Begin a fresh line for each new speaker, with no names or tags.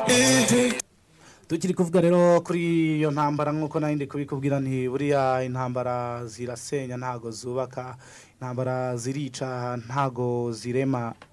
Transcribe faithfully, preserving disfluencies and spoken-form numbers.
tukiri kuvuga rero kuri iyo ntambara nk'uko nari ndi kubikubwira nti buriya intambara zirasenya ntago zubaka, intambara zirica ntago zirema